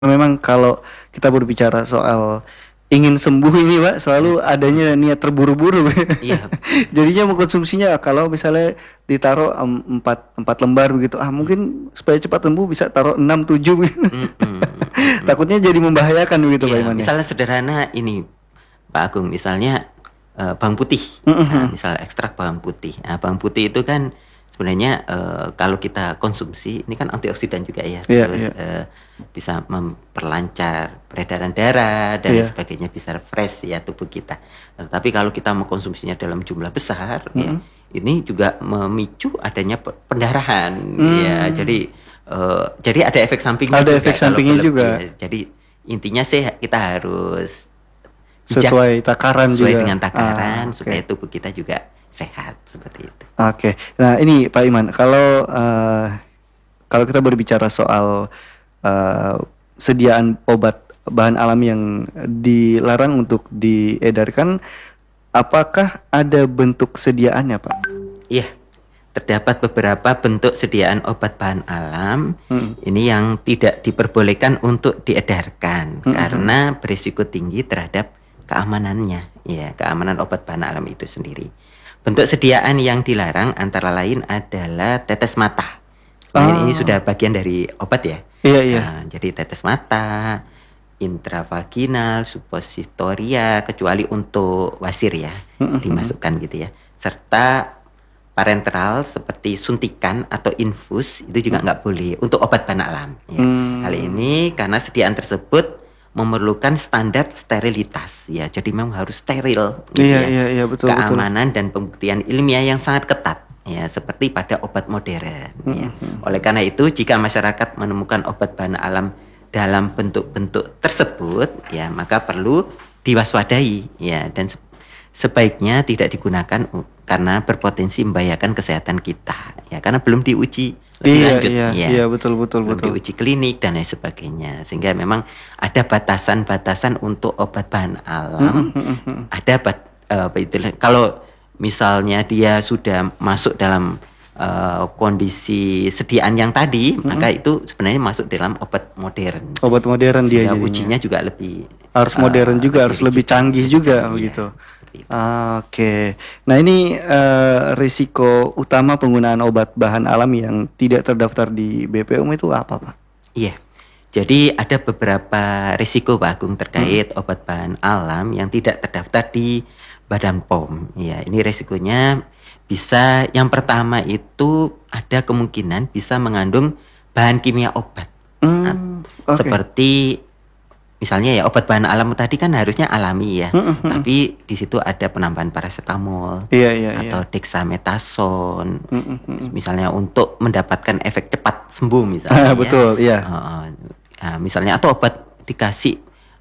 Memang kalau kita berbicara soal ingin sembuh ini Pak, Ya, selalu adanya niat terburu-buru. iya, Jadinya mengkonsumsinya kalau misalnya ditaruh empat lembar begitu, mm, mungkin supaya cepat sembuh bisa taruh 6 7 gitu. mm, mm, mm, mm. Takutnya jadi membahayakan begitu Pak Iya, Iman ya. misalnya sederhana ini Pak Agung, misalnya bawang putih. Nah, Mhm. misal ekstrak bawang putih. Nah, bawang putih itu kan sebenarnya kalau kita konsumsi ini kan antioksidan juga ya, Iya, terus iya. bisa memperlancar peredaran darah dan lain Iya. sebagainya, bisa fresh ya tubuh kita. Tapi kalau kita mengkonsumsinya dalam jumlah besar ya, Mhm. ini juga memicu adanya pendarahan ya. Hmm, Jadi ada efek sampingnya ada efek juga kalau sampingnya berlebih ya. juga Jadi intinya sih kita harus bijak sesuai takaran sesuai juga. dengan takaran Oke. supaya tubuh kita juga sehat seperti itu. Oke. Nah, ini Pak Iman, kalau kita berbicara soal eh, sediaan obat bahan alami yang dilarang untuk diedarkan, apakah ada bentuk sediaannya, Pak? Iya, terdapat beberapa bentuk sediaan obat bahan alam Hmm. ini yang tidak diperbolehkan untuk diedarkan Hmm, hmm, hmm. karena berisiko tinggi terhadap keamanannya, ya, keamanan obat bahan alam itu sendiri. Bentuk sediaan yang dilarang antara lain adalah tetes mata. Sebenarnya ini Ah, sudah bagian dari obat ya. iya iya. Nah, jadi tetes mata, intravaginal, suppositoria, kecuali untuk wasir ya, Hmm, hmm, hmm. dimasukkan gitu ya. Serta parenteral seperti suntikan atau infus itu juga nggak boleh untuk obat bahan alam ya. Hal Hmm. ini karena sediaan tersebut memerlukan standar sterilitas ya. Jadi memang harus steril gitu Iya ya. iya iya, betul betul. Keamanan dan pembuktian ilmiah yang sangat ketat ya, seperti pada obat modern Hmm, ya. hmm. Oleh karena itu jika masyarakat menemukan obat bahan alam dalam bentuk-bentuk tersebut ya, maka perlu diwaspadai ya, dan sebaiknya tidak digunakan karena berpotensi membahayakan kesehatan kita ya, karena belum diuji lebih Iya lanjut iya ya, iya, betul betul belum betul. diuji klinik dan lain sebagainya, sehingga memang ada batasan-batasan untuk obat bahan Hmm, alam. hmm, hmm. Ada apa itu, kalau misalnya dia sudah masuk dalam kondisi sediaan yang tadi, Hmm. maka itu sebenarnya masuk dalam obat modern, Obat modern dia sehingga jadinya. ujinya juga lebih Harus modern juga, lebih harus lebih rigid, canggih lebih juga canggih ya, begitu. seperti itu. Oke. Nah, ini risiko utama penggunaan obat bahan alam yang tidak terdaftar di BPOM itu apa, Pak? Iya. Jadi ada beberapa risiko Pak Agung Mm-mm. terkait obat bahan alam yang tidak terdaftar di Badan POM. Ya, ini risikonya bisa, yang pertama itu ada kemungkinan bisa mengandung bahan kimia obat. Nah, Oke. seperti misalnya ya, obat bahan alam tadi kan harusnya alami ya, Mm-mm, mm-mm. tapi di situ ada penambahan paracetamol Iya, iya, iya. atau dexamethasone, Mm-mm, mm-mm. misalnya untuk mendapatkan efek cepat sembuh misalnya ya. Betul, iya. Misalnya atau obat dikasih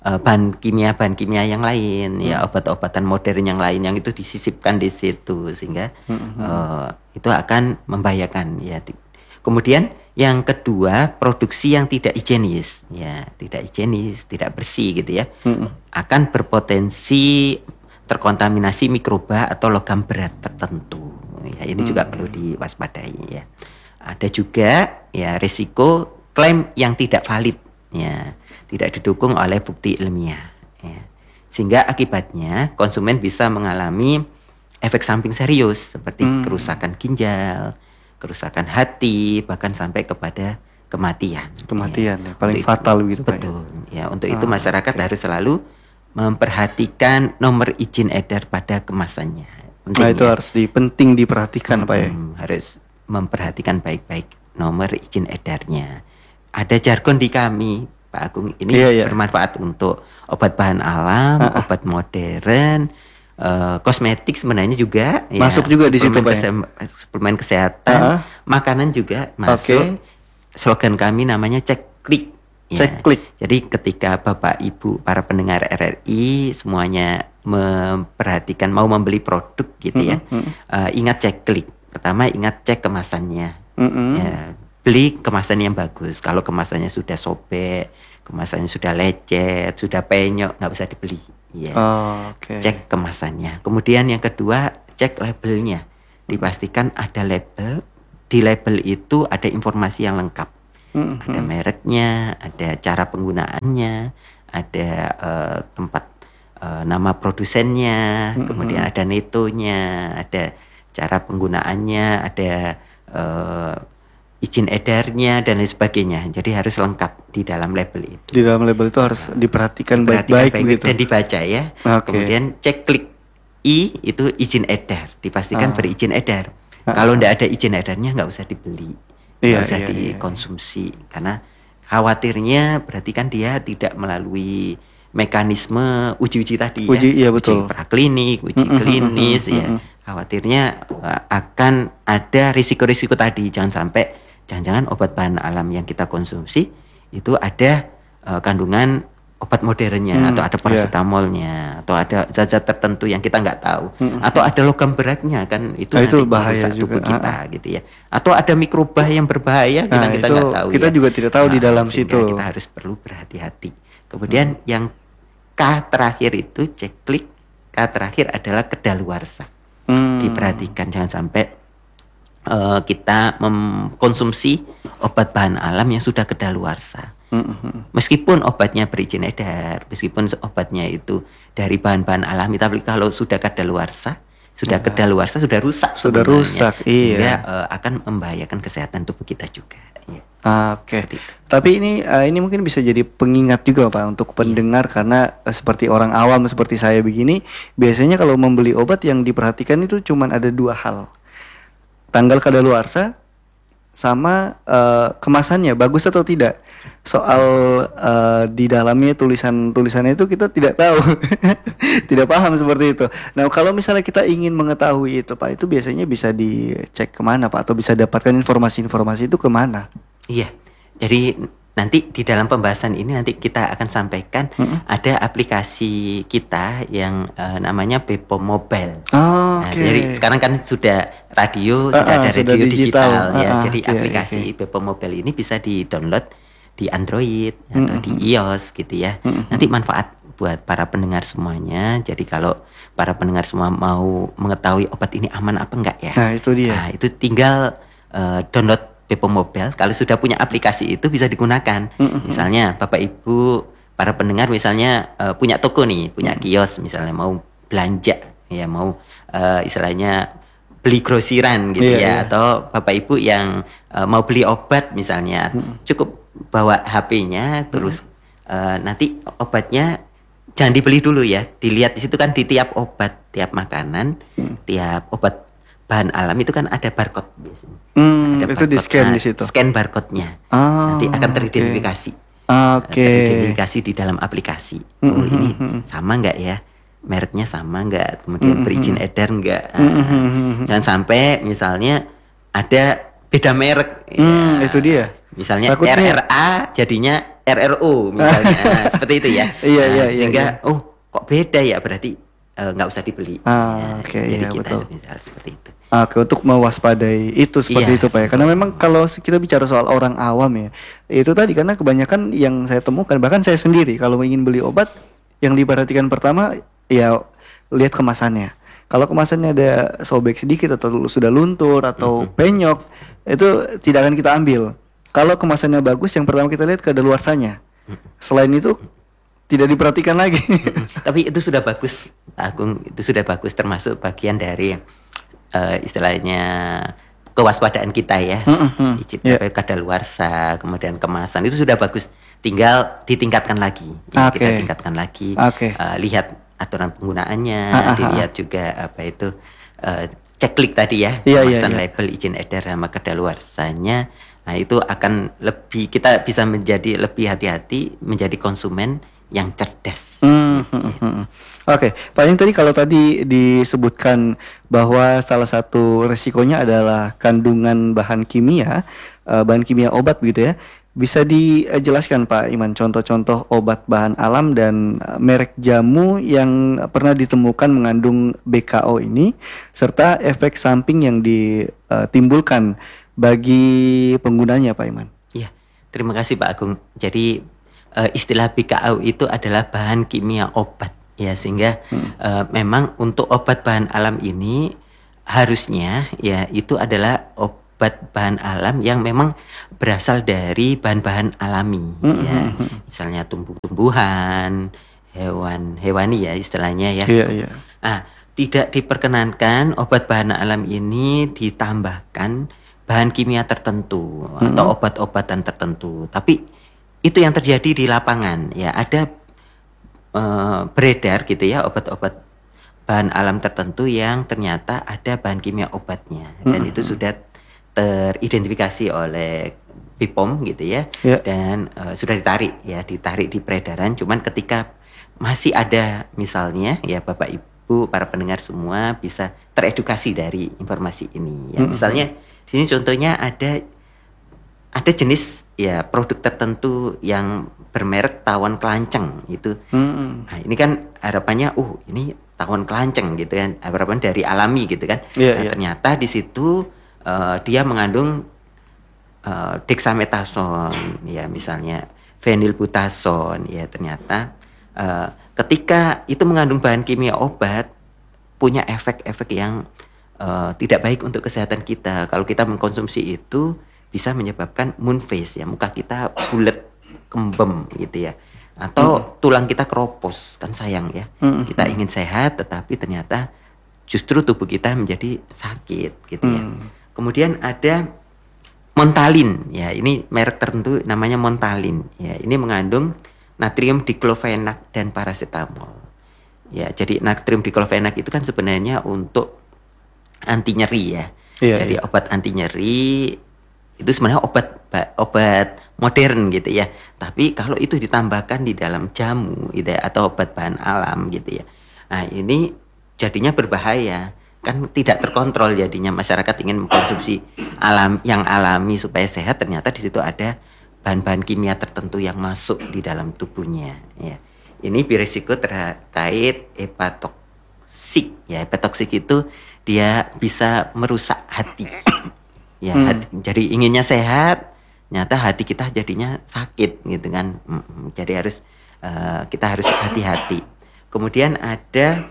bahan kimia yang lain ya, Mm. obat-obatan modern yang lain yang itu disisipkan di situ, sehingga Mm-mm, mm-mm. itu akan membahayakan ya. Kemudian yang kedua, produksi yang tidak higienis ya, tidak higienis, tidak bersih gitu ya, Mm-mm. akan berpotensi terkontaminasi mikroba atau logam berat tertentu ya. Ini juga perlu Mm. diwaspadai ya. Ada juga ya risiko klaim yang tidak valid ya, tidak didukung oleh bukti ilmiah ya, sehingga akibatnya konsumen bisa mengalami efek samping serius seperti Mm. kerusakan ginjal, kerusakan hati, bahkan sampai kepada kematian ya. Kematian ya, paling Untuk itu fatal begitu, Pak ya. betul ya, untuk itu masyarakat Oke. harus selalu memperhatikan nomor izin edar pada kemasannya, Nah, penting itu ya. harus penting diperhatikan, Pak ya. Harus memperhatikan baik-baik nomor izin edarnya. Ada jargon di kami, Pak Agung, ini Iya, iya. bermanfaat untuk obat bahan alam, Ah, ah. obat modern, kosmetik sebenarnya juga ya, Masuk juga di situ, Pak ya. suplemen kesehatan, Ah, ah. makanan juga Oke. masuk. Slogan kami namanya cek klik ya. Cek klik. Jadi ketika Bapak Ibu para pendengar RRI semuanya memperhatikan mau membeli produk gitu ya, Mm-mm, mm-mm. ingat cek klik. Pertama ingat cek kemasannya Mm-mm. ya, beli kemasan yang bagus. Kalau kemasannya sudah sobek, kemasannya sudah lecet, sudah penyok, nggak usah dibeli ya. Oke. Cek kemasannya. Kemudian yang kedua, cek labelnya. Dipastikan ada label, di label itu ada informasi yang lengkap Ada mereknya, ada cara penggunaannya, ada tempat nama produsennya, kemudian ada netonya, ada cara penggunaannya, ada izin edarnya dan lain sebagainya. Jadi harus lengkap di dalam label itu. Di dalam label itu harus diperhatikan baik-baik begitu. Dan dibaca ya. Kemudian cek klik I itu izin edar, dipastikan berizin edar. Kalau tidak ada izin edarnya nggak usah dibeli, nggak usah dikonsumsi, karena khawatirnya berarti kan dia tidak melalui mekanisme uji-uji tadi ya. Uji praklinik, uji klinis ya. Khawatirnya akan ada risiko-risiko tadi, jangan-jangan obat bahan alam yang kita konsumsi itu ada kandungan obat modernnya, atau ada paracetamolnya, atau ada zat-zat tertentu yang kita nggak tahu, atau ada logam beratnya kan, itu nanti bahaya merusak tubuh kita gitu ya, atau ada mikroba yang berbahaya kita nggak tahu, kita juga tidak tahu di dalam situ, kita harus perlu berhati-hati. Kemudian yang K terakhir itu cek klik K terakhir adalah kedaluarsa. Diperhatikan jangan sampai kita mengkonsumsi obat bahan alam yang sudah kedaluarsa. Meskipun obatnya berizin edar, meskipun obatnya itu dari bahan-bahan alami, tapi kalau sudah kedaluarsa, sudah rusak, sehingga akan membahayakan kesehatan tubuh kita juga. Ya. Oke. Tapi ini mungkin bisa jadi pengingat juga Pak untuk pendengar, karena seperti orang awam seperti saya begini, biasanya kalau membeli obat yang diperhatikan itu cuma ada 2 hal. Tanggal kadaluarsa sama kemasannya bagus atau tidak. Soal di dalamnya tulisannya itu kita tidak tahu. Tidak paham seperti itu. Nah, kalau misalnya kita ingin mengetahui itu Pak, itu biasanya bisa dicek kemana Pak, atau bisa dapatkan informasi-informasi itu kemana? Iya. Jadi nanti di dalam pembahasan ini nanti kita akan sampaikan ada aplikasi kita yang namanya Bepom Mobile. Jadi sekarang kan sudah radio, sudah ada radio digital ya. Jadi aplikasi Bepom Mobile ini bisa di-download di Android atau di iOS gitu ya. Nanti manfaat buat para pendengar semuanya. Jadi kalau para pendengar semua mau mengetahui obat ini aman apa enggak ya. Nah, itu dia. Nah, itu tinggal download Bepom Mobile. Kalau sudah punya aplikasi itu bisa digunakan. Misalnya Bapak Ibu para pendengar misalnya punya toko nih, punya kios misalnya, mau belanja ya, mau istilahnya beli grosiran gitu atau Bapak Ibu yang mau beli obat misalnya, cukup bawa HP-nya terus nanti obatnya jangan dibeli dulu ya, dilihat di situ kan, di tiap obat, tiap makanan, tiap obat bahan alam itu kan ada barcode biasanya. Ada itu di scan di situ. Scan barcode-nya. Nanti akan teridentifikasi. Teridentifikasi di dalam aplikasi. Ini sama nggak ya? Mereknya sama nggak? Kemudian berizin edar nggak? Jangan sampai misalnya ada beda merek. Itu dia. Misalnya takutnya RRA jadinya RRO misalnya. Seperti itu ya. Sehingga kok beda ya, berarti nggak usah dibeli. Jadi kita misal seperti itu. Untuk mewaspadai itu seperti itu Pak ya. Karena memang kalau kita bicara soal orang awam ya, itu tadi, karena kebanyakan yang saya temukan, bahkan saya sendiri kalau ingin beli obat, yang diperhatikan pertama ya lihat kemasannya. Kalau kemasannya ada sobek sedikit atau sudah luntur atau penyok, itu tidak akan kita ambil. Kalau kemasannya bagus, yang pertama kita lihat kadaluarsanya. Selain itu tidak diperhatikan lagi. Tapi itu sudah bagus, Pak Agung, itu sudah bagus, termasuk bagian dari istilahnya kewaspadaan kita ya. Izin kadaluarsa, kemudian kemasan, itu sudah bagus. Tinggal ditingkatkan lagi. Kita tingkatkan lagi. Lihat aturan penggunaannya, dilihat juga apa itu cek klik tadi ya, kemasan, label, izin edar sama kadaluarsanya. Nah, itu akan lebih, kita bisa menjadi lebih hati-hati, menjadi konsumen yang cerdas. Oke, Pak Yang, kalau tadi disebutkan bahwa salah satu resikonya adalah kandungan bahan kimia obat begitu ya. Bisa dijelaskan Pak Iman contoh-contoh obat bahan alam dan merek jamu yang pernah ditemukan mengandung BKO ini, serta efek samping yang ditimbulkan bagi penggunanya Pak Iman? Iya, terima kasih Pak Agung. Jadi istilah BKO itu adalah bahan kimia obat ya, sehingga memang untuk obat bahan alam ini harusnya ya itu adalah obat bahan alam yang memang berasal dari bahan-bahan alami, ya. Misalnya tumbuh-tumbuhan, hewan-hewani ya istilahnya ya. Iya, iya. Ah, tidak diperkenankan obat bahan alam ini ditambahkan bahan kimia tertentu atau obat-obatan tertentu. Tapi itu yang terjadi di lapangan, ya. Ada beredar gitu ya obat-obat bahan alam tertentu yang ternyata ada bahan kimia obatnya, dan itu sudah teridentifikasi oleh BPOM gitu ya, dan sudah ditarik di peredaran. Cuman ketika masih ada misalnya ya Bapak Ibu para pendengar semua bisa teredukasi dari informasi ini ya. Misalnya di sini contohnya ada jenis ya produk tertentu yang bermerek tawon kelanceng itu. Nah, ini kan harapannya ini tawon kelanceng gitu kan, harapan dari alami gitu kan. Ternyata di situ dia mengandung dexamethasone ya, misalnya phenylbutazone ya. Ternyata ketika itu mengandung bahan kimia obat, punya efek-efek yang tidak baik untuk kesehatan kita. Kalau kita mengkonsumsi itu bisa menyebabkan moon face ya, muka kita bulat kembem gitu ya, atau tulang kita keropos, kan sayang ya. Kita ingin sehat tetapi ternyata justru tubuh kita menjadi sakit gitu ya. Kemudian ada Montalin ya, ini merek tertentu namanya Montalin ya. Ini mengandung natrium diklofenak dan paracetamol ya. Jadi natrium diklofenak itu kan sebenarnya untuk anti nyeri ya. Jadi obat anti nyeri itu sebenarnya obat modern gitu ya. Tapi kalau itu ditambahkan di dalam jamu gitu ya, atau obat bahan alam gitu ya, nah ini jadinya berbahaya. Kan tidak terkontrol jadinya, masyarakat ingin mengkonsumsi yang alami supaya sehat, ternyata di situ ada bahan-bahan kimia tertentu yang masuk di dalam tubuhnya ya. Ini berisiko terkait hepatotoksik ya. Hepatotoksik itu dia bisa merusak hati ya. Jadi inginnya sehat, ternyata hati kita jadinya sakit gitu kan. Jadi kita harus hati-hati. Kemudian ada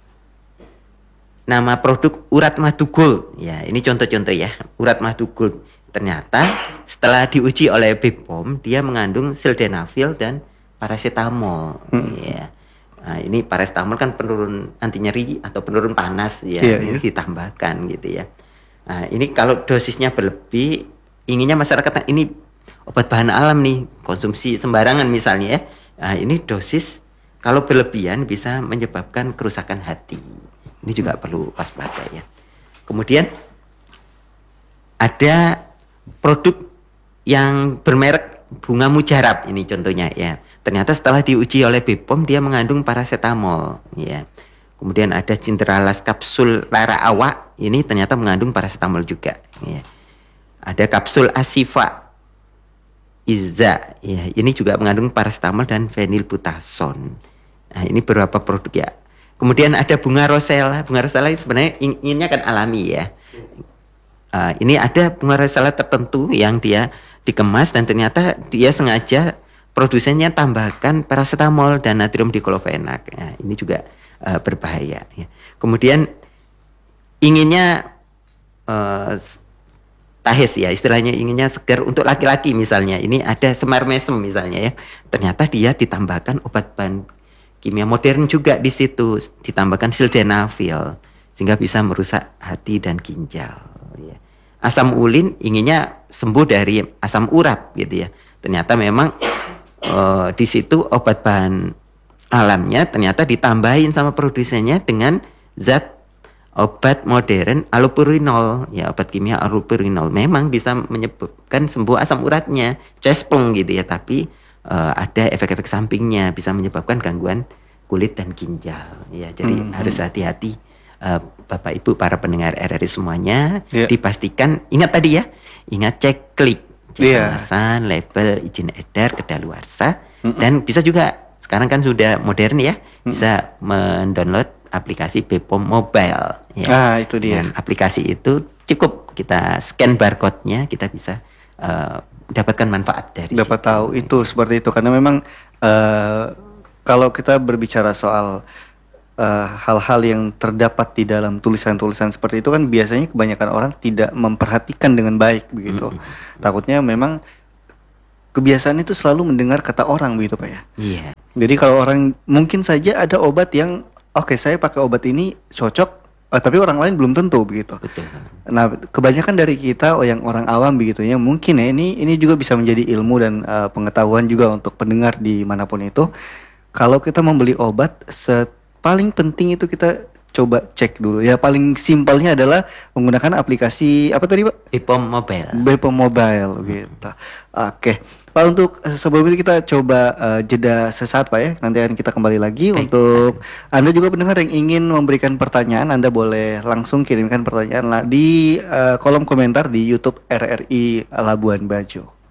nama produk urat madu gold ya. Ini contoh-contoh ya, urat madu gold. Ternyata setelah diuji oleh BPOM, dia mengandung sildenafil dan paracetamol ya. Nah, ini paracetamol kan penurun anti nyeri atau penurun panas ya. Ini ditambahkan gitu ya. Nah, ini kalau dosisnya berlebih, inginnya masyarakat ini obat bahan alam nih, konsumsi sembarangan misalnya ya. Nah, ini dosis kalau berlebihan bisa menyebabkan kerusakan hati. Ini juga perlu waspada ya. Kemudian ada produk yang bermerek bunga mujarab, ini contohnya ya. Ternyata setelah diuji oleh BPOM dia mengandung paracetamol ya. Kemudian ada Cintralas kapsul lara awak, ini ternyata mengandung paracetamol juga ya. Ada kapsul Asifa Iza ya, ini juga mengandung paracetamol dan phenylbutazone. Nah, ini beberapa produk ya. Kemudian ada bunga rosella. Bunga rosella sebenarnya inginnya kan alami ya. Ini ada bunga rosella tertentu yang dia dikemas dan ternyata dia sengaja produsennya tambahkan paracetamol dan natrium diklofenak. Nah, ini juga berbahaya ya. Kemudian inginnya tahes ya, istilahnya inginnya segar untuk laki-laki misalnya. Ini ada semar mesem misalnya ya. Ternyata dia ditambahkan obat bahan kimia modern juga di situ, ditambahkan sildenafil sehingga bisa merusak hati dan ginjal ya. Asam ulin inginnya sembuh dari asam urat gitu ya. Ternyata memang di situ obat bahan alamnya ternyata ditambahin sama produsennya dengan zat obat modern allopurinol ya, obat kimia allopurinol memang bisa menyebabkan sembuh asam uratnya, cespleng gitu ya, tapi ada efek-efek sampingnya, bisa menyebabkan gangguan kulit dan ginjal ya. Jadi harus hati-hati Bapak Ibu para pendengar RRI semuanya, dipastikan ingat tadi ya, ingat cek klik kemasan, label, izin edar, kedaluarsa, dan bisa juga sekarang kan sudah modern ya, bisa mendownload aplikasi BPOM Mobile ya. Itu dia. Dan aplikasi itu cukup kita scan barcode-nya, kita bisa dapatkan manfaat dari dapat situ. Tahu itu seperti itu, karena memang kalau kita berbicara soal hal-hal yang terdapat di dalam tulisan-tulisan seperti itu kan biasanya kebanyakan orang tidak memperhatikan dengan baik begitu. Takutnya memang kebiasaan itu selalu mendengar kata orang begitu Pak ya. Iya, Jadi kalau orang mungkin saja ada obat yang oke saya pakai obat ini cocok, tapi orang lain belum tentu begitu. betul. Nah, kebanyakan dari kita yang orang awam begitu ya, mungkin ya ini juga bisa menjadi ilmu dan pengetahuan juga untuk pendengar dimanapun itu. Kalau kita membeli obat, paling penting itu kita coba cek dulu. Ya paling simpelnya adalah menggunakan aplikasi apa tadi Pak? Bepom Mobile. Bepom Mobile gitu. Oke. Pak untuk sebelum itu kita coba jeda sesaat Pak ya. Nanti akan kita kembali lagi. Baik. Untuk Anda juga pendengar yang ingin memberikan pertanyaan, Anda boleh langsung kirimkan pertanyaan di kolom komentar di YouTube RRI Labuan Bajo.